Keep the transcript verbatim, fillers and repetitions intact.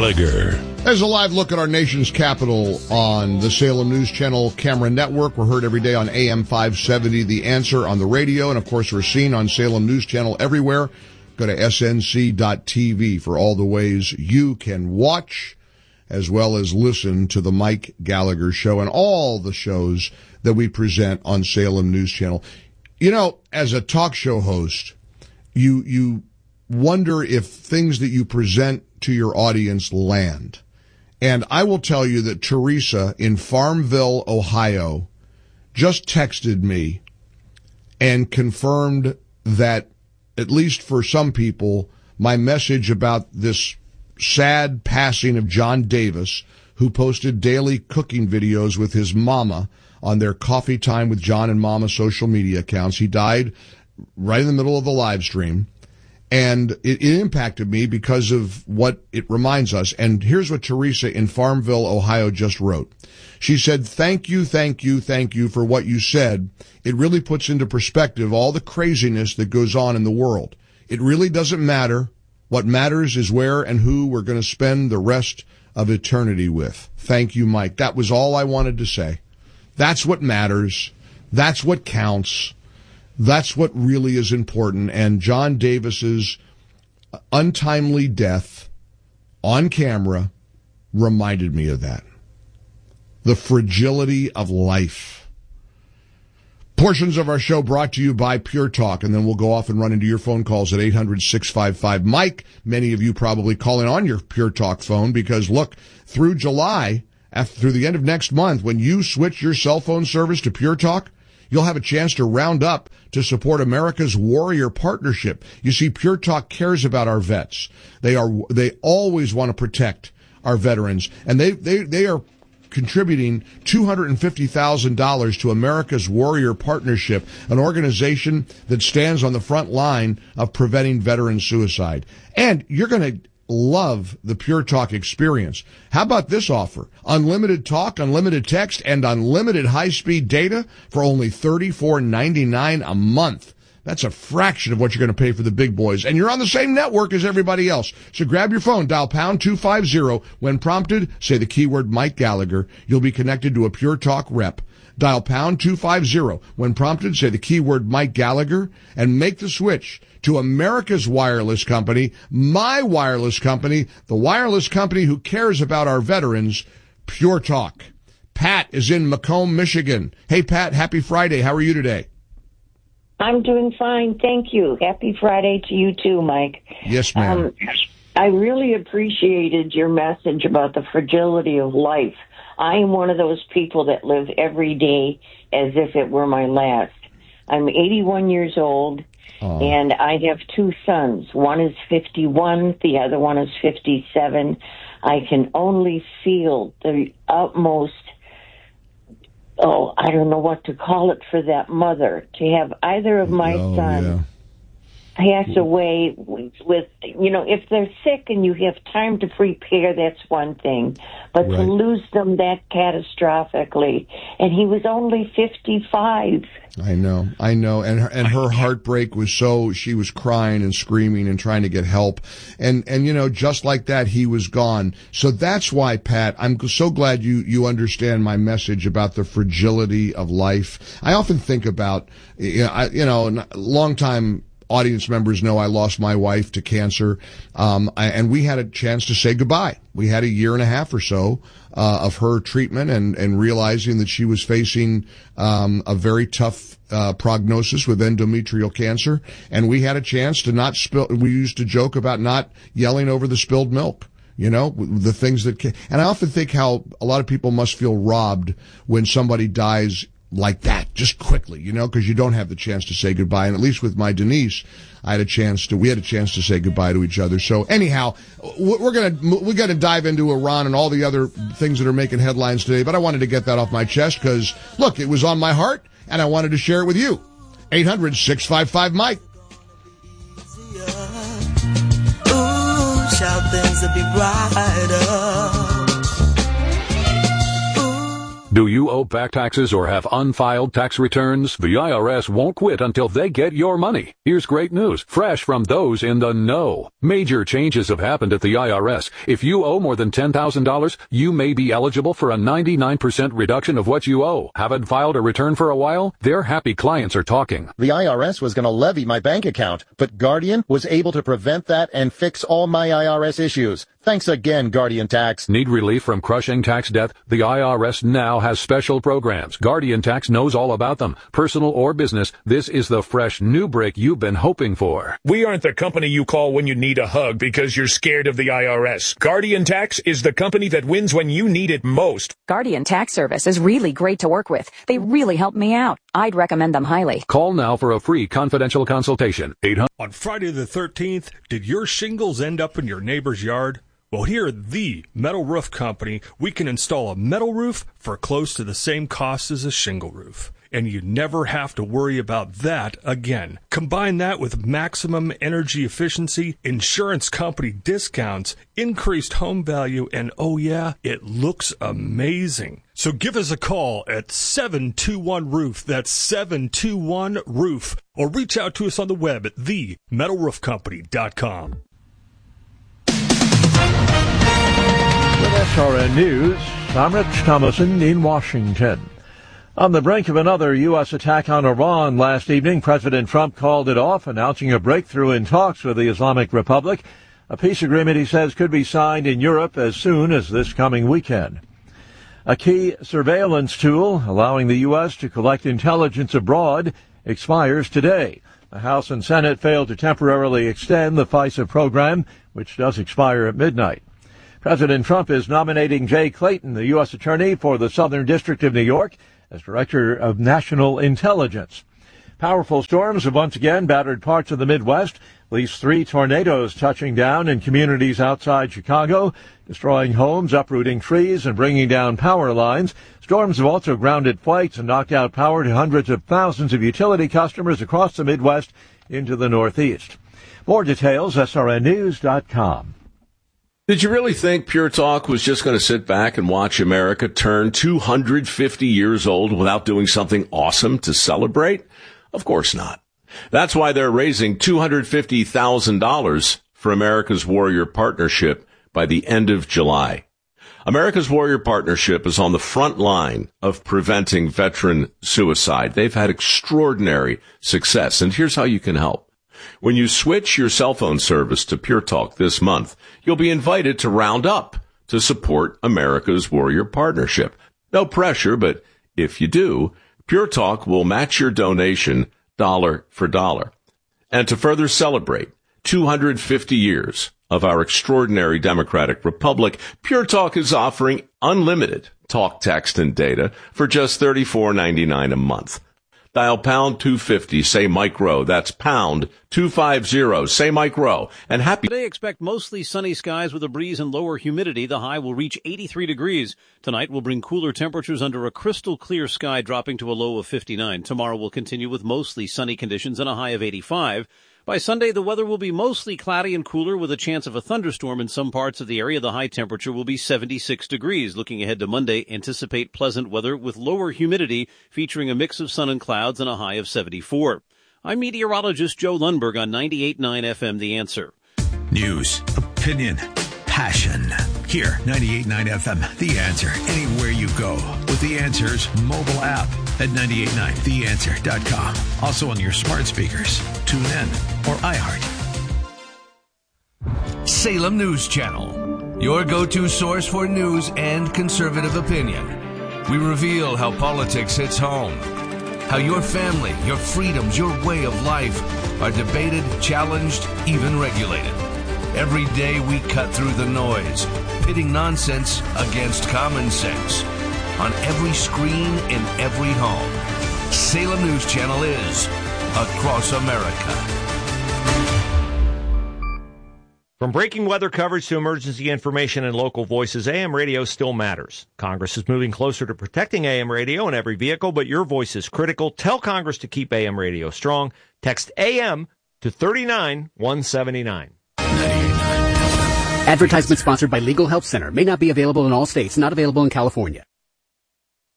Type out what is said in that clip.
Gallagher. There's a live look at our nation's capital on the Salem News Channel Camera Network. We're heard every day on A M five seventy, The Answer on the radio. And, of course, we're seen on Salem News Channel everywhere. Go to S N C dot T V for all the ways you can watch as well as listen to the Mike Gallagher Show and all the shows that we present on Salem News Channel. You know, as a talk show host, you you wonder if things that you present to your audience land. And I will tell you that Teresa in Farmville, Ohio, just texted me and confirmed that, at least for some people, my message about this sad passing of John Davis, who posted daily cooking videos with his mama on their Coffee Time with John and Mama social media accounts. He died right in the middle of the live stream. And it, it impacted me because of what it reminds us. And here's what Teresa in Farmville, Ohio just wrote. She said, thank you, thank you, thank you for what you said. It really puts into perspective all the craziness that goes on in the world. It really doesn't matter. What matters is where and who we're going to spend the rest of eternity with. Thank you, Mike. That was all I wanted to say. That's what matters. That's what counts. That's what really is important. And John Davis's untimely death on camera reminded me of that. The fragility of life. Portions of our show brought to you by Pure Talk, and then we'll go off and run into your phone calls at eight hundred, six five five, Mike. Many of you probably calling on your Pure Talk phone because, look, through July, after, through the end of next month, when you switch your cell phone service to Pure Talk, you'll have a chance to round up to support America's Warrior Partnership. You see, Pure Talk cares about our vets. They are, they always want to protect our veterans, and they, they, they are contributing two hundred fifty thousand dollars to America's Warrior Partnership, an organization that stands on the front line of preventing veteran suicide. And you're going to love the Pure Talk experience. How about this offer? Unlimited talk, unlimited text, and unlimited high-speed data for only thirty-four ninety-nine a month. That's a fraction of what you're going to pay for the big boys. And you're on the same network as everybody else. So grab your phone, dial pound two fifty. When prompted, say the keyword Mike Gallagher. You'll be connected to a Pure Talk rep. Dial pound two fifty. When prompted, say the keyword Mike Gallagher and make the switch to America's wireless company, my wireless company, the wireless company who cares about our veterans, Pure Talk. Pat is in Macomb, Michigan. Hey, Pat, happy Friday. How are you today? I'm doing fine, thank you. Happy Friday to you too, Mike. Yes, ma'am. Um, I really appreciated your message about the fragility of life. I am one of those people that live every day as if it were my last. I'm eighty-one years old, oh. and I have two sons. One is fifty-one, the other one is fifty-seven. I can only feel the utmost, oh, I don't know what to call it for that mother, to have either of my oh, sons yeah. pass away with, you know, if they're sick and you have time to prepare, that's one thing. But right. to lose them that catastrophically, and he was only fifty-five. I know, I know, and her, and her heartbreak was so, she was crying and screaming and trying to get help, and, and, you know, just like that, he was gone. So that's why, Pat, I'm so glad you, you understand my message about the fragility of life. I often think about, you know, I, you know, long time audience members know I lost my wife to cancer, um, I, and we had a chance to say goodbye. We had a year and a half or so uh, of her treatment and, and realizing that she was facing um, a very tough uh, prognosis with endometrial cancer, and we had a chance to not spill. We used to joke about not yelling over the spilled milk. You know, the things that can, and I often think how a lot of people must feel robbed when somebody dies like that, just quickly, you know, because you don't have the chance to say goodbye. And at least with my Denise, I had a chance to, we had a chance to say goodbye to each other. So anyhow, we're going to, we got to dive into Iran and all the other things that are making headlines today. But I wanted to get that off my chest because, look, it was on my heart and I wanted to share it with you. eight hundred, six five five, Mike. Ooh, shout things to be brighter. Do you owe back taxes or have unfiled tax returns? The I R S won't quit until they get your money. Here's great news, fresh from those in the know. Major changes have happened at the I R S. If you owe more than ten thousand dollars, you may be eligible for a ninety-nine percent reduction of what you owe. Haven't filed a return for a while? Their happy clients are talking. The I R S was going to levy my bank account, but Guardian was able to prevent that and fix all my I R S issues. Thanks again, Guardian Tax. Need relief from crushing tax debt? The I R S now has special programs. Guardian Tax knows all about them. Personal or business, this is the fresh new break you've been hoping for. We aren't the company you call when you need a hug because you're scared of the I R S. Guardian Tax is the company that wins when you need it most. Guardian Tax Service is really great to work with. They really helped me out. I'd recommend them highly. Call now for a free confidential consultation. eight hundred On Friday the thirteenth, did your shingles end up in your neighbor's yard? Well, here at the Metal Roof Company, we can install a metal roof for close to the same cost as a shingle roof. And you never have to worry about that again. Combine that with maximum energy efficiency, insurance company discounts, increased home value, and oh yeah, it looks amazing. So give us a call at seven two one roof. That's seven two one roof. Or reach out to us on the web at the metal roof company dot com. With S R N News, I'm Rich Thomason in Washington. On the brink of another U S attack on Iran last evening, President Trump called it off, announcing a breakthrough in talks with the Islamic Republic. A peace agreement, he says, could be signed in Europe as soon as this coming weekend. A key surveillance tool allowing the U S to collect intelligence abroad expires today. The House and Senate failed to temporarily extend the FISA program, which does expire at midnight. President Trump is nominating Jay Clayton, the U S attorney for the Southern District of New York, as Director of National Intelligence. Powerful storms have once again battered parts of the Midwest, at least three tornadoes touching down in communities outside Chicago, destroying homes, uprooting trees, and bringing down power lines. Storms have also grounded flights and knocked out power to hundreds of thousands of utility customers across the Midwest into the Northeast. More details, S R N news dot com. Did you really think Pure Talk was just going to sit back and watch America turn two hundred fifty years old without doing something awesome to celebrate? Of course not. That's why they're raising two hundred fifty thousand dollars for America's Warrior Partnership by the end of July. America's Warrior Partnership is on the front line of preventing veteran suicide. They've had extraordinary success, and here's how you can help. When you switch your cell phone service to Pure Talk this month, you'll be invited to round up to support America's Warrior Partnership. No pressure, but if you do, Pure Talk will match your donation dollar for dollar. And to further celebrate two hundred fifty years of our extraordinary democratic republic, Pure Talk is offering unlimited talk, text, and data for just thirty-four ninety-nine a month. Dial pound two fifty, say Mike Rowe. That's pound two fifty, say Mike Rowe. And happy. Today, expect mostly sunny skies with a breeze and lower humidity. The high will reach eighty-three degrees. Tonight will bring cooler temperatures under a crystal clear sky, dropping to a low of fifty-nine. Tomorrow will continue with mostly sunny conditions and a high of eighty-five. By Sunday, the weather will be mostly cloudy and cooler with a chance of a thunderstorm in some parts of the area. The high temperature will be seventy-six degrees. Looking ahead to Monday, anticipate pleasant weather with lower humidity, featuring a mix of sun and clouds and a high of seventy-four. I'm meteorologist Joe Lundberg on ninety-eight point nine F M, The Answer. News, opinion, passion. Here, ninety-eight point nine F M, The Answer. Anywhere you go with The Answer's mobile app at ninety-eight point nine the answer dot com. Also on your smart speakers, tune in, or iHeart. Salem News Channel, your go-to source for news and conservative opinion. We reveal how politics hits home, how your family, your freedoms, your way of life are debated, challenged, even regulated. Every day we cut through the noise, pitting nonsense against common sense. On every screen, in every home. Salem News Channel is across America. From breaking weather coverage to emergency information and local voices, A M radio still matters. Congress is moving closer to protecting A M radio in every vehicle, but your voice is critical. Tell Congress to keep A M radio strong. Text A M to thirty-nine one seventy-nine. Advertisement sponsored by Legal Help Center. May not be available in all states. Not available in California.